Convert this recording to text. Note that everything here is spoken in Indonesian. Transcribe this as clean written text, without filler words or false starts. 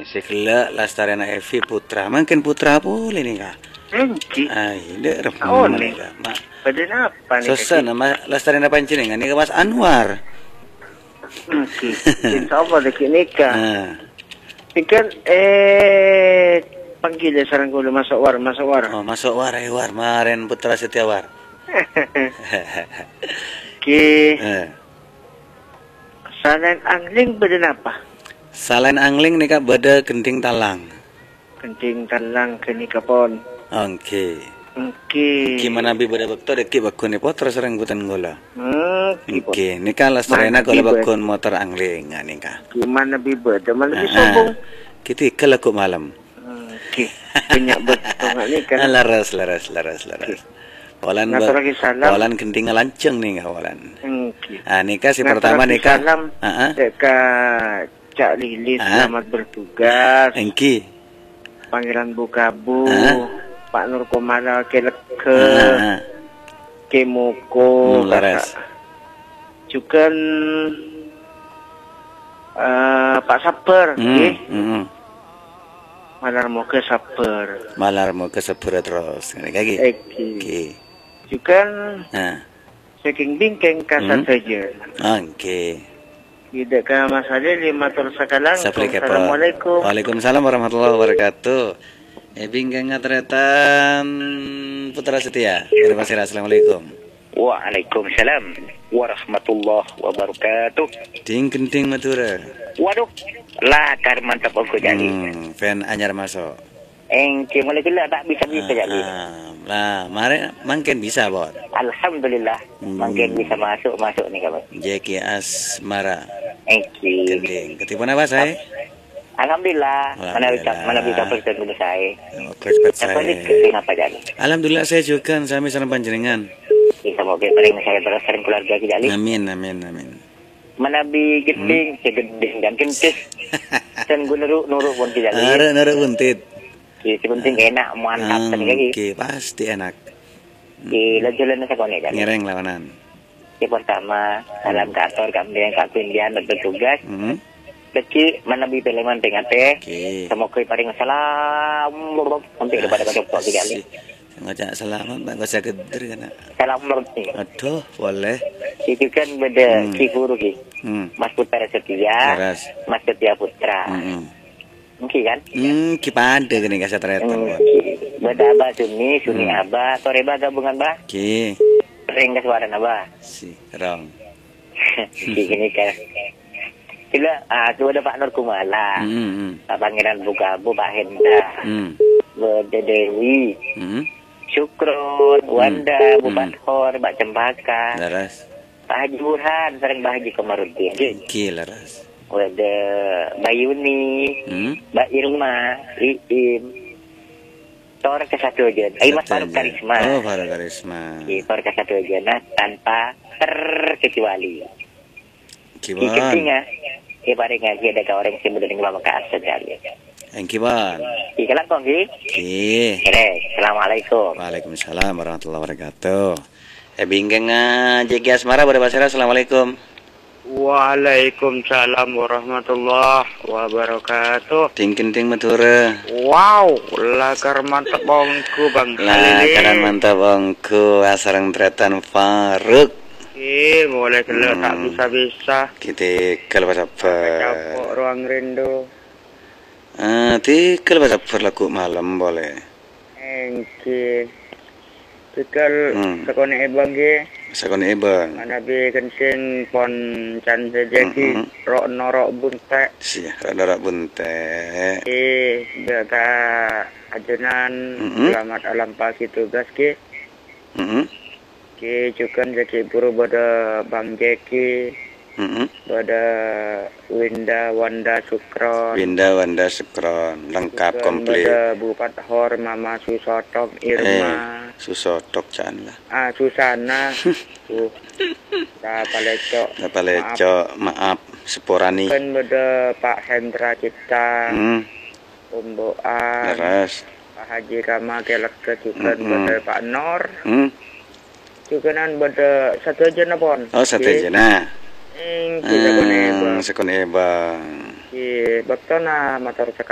Sekela Lastarena Evi Putra. Mungkin Putra boleh nih kak. Engki. Ay, dek Oh, remah nih. nih kak. Mak. Pada apa nih? Sosa nama Lastarena Pancinengan nih Mas Anwar. Engki. Insya Allah dek nikah. Ah. Ikan panggil ya sarang kulo masuk war. Oh, masuk war, Maren Putra Setiawar. Ki Eh. Salen angling beda apa? Selain angling nih kak beda genting talang. Kenting talang kini kapon. Oke. Engki. Gimana bi beda bekto dek bakun nih potro serang butan gola. Engki. Oke, ini kan Lastarena Mana gola bibet? bakun motor angling nih kak. Gimana bibet? Mana lebih sombong? Kita ikel aku malam. Engki. Banyak betul nggak nih kan? Laras. Walan Ngatur lagi salam. walan genting lanceng nih kak walan. Engki. Nikah si Ngatur pertama lagi nikah. salam. Dekat Cak Lilis selamat bertugas. Engki. Panggilan Bukabu. Pak Nur Komara Keleke. Kemoko. Laras. Juga Pak Saper. Malar mau ke Saper. Malar mau ke sepura terus. Ini kaki. Oke. Juga saking bingkeng kasar Hmm. saja. Oke. Tidak ke Mas Ali matur sakalang. Assalamualaikum. Waalaikumsalam warahmatullahi wabarakatuh. Bingkeng ngatretan Putra Setia. Terima kasih. Assalamualaikum. Waalaikumsalam warahmatullahi wabarakatuh. Ding kenting Madura. Waduh, lakar mantap aku jadi. Fan anyar masuk. Engki mulai gila tak bisa jadi. Lah, mari mungkin bisa, Bot. Alhamdulillah, mungkin bisa masuk nih kawan. Jeki Asmara. Engki. Kenting. Ketipu apa saya? Alhamdulillah. Mana bisa bertemu saya. Kecpat Apa saya. ini kenapa jadi? Alhamdulillah saya juga sami salam panjenengan. Semoga paling saya terus sering keluarga kita ali. Amin. Mana bi geding, segeding dan kentis. Dan gue nurut pun tidak ali. Nara buntit. Sepenting enak, mantap tadi lagi. Oke, pasti enak. Di jalan saya konek jadi. Ngereng lawanan. Yang pertama, dalam kantor kami yang kakundian bertugas. Lagi mana bi peleman tengah teh. Semoga paling salam. Sampai kepada dokter tiga kali. Ngajak selamat, Mbak. Gak usah geder kan. Salam nih. Aduh, boleh. Itu kan beda si guru ki. Mas Putra Setia. Mas Setia Putra. Mungkin kan? Kipade gini kasih teretan. Beda abah Suni abah. Sore abah gabungan bah. Ki. Ring ke suara abah. Si, rong. Gini kan. Sila, itu ada Pak Nur Kumala. Pak Pangeran Bukabu, Pak Hendra. Beda Dewi. Syukron, Wanda, Bu Bathor, Mbak Cempaka. Laras. Pak Haji Burhan, sering Pak Haji Komarudin. Ki, laras. Ada Mbak Yuni, Mbak Irma, Iim. Tor ke satu aja. Mas Faruk Karisma. Oh, Faruk Karisma. Tor ke satu aja. Nah, tanpa terkecuali. Kiban. Ketiga, paling ngaji ada orang yang sudah dengan Bapak Asad kali. Kiban. Ikalah kong ki. Assalamualaikum. Waalaikumsalam warahmatullahi wabarakatuh. Bingkeng Jeki Asmara pada pasara. Assalamualaikum. Waalaikumsalam warahmatullahi wabarakatuh. Ting Madura. Wow, lakar mantap bongku Bang. Lakaran mantap bongku asarang tretan Faruk. Boleh kalau tak bisa. Kita kalau apa? Capok ruang rindu. Tikal bahasa laku malam boleh. Engki. Tikal sekone ebang ge. Sekone ebang. Mana bi kencing pon can sejeki norok bunte. Si, norok bunte. Jaga ajenan selamat alam pagi tugas ki. Ki juga jadi buru pada Bang Jeki. Pada Wanda Sukron. Wanda Sukron lengkap komplit. Pada Bu Bathor, Mama Susotok, Irma. Susotok jangan lah. Susana. Palecok. Maaf. Seporani. Kan pada Pak Hendra Cipta. Umboan. Leres. Pak Haji Rama Keleke juga pada Pak Nor. Juga nan bada satu aja na pon. Oh, satu aja na. Kita Sekon ebang. bakto na motor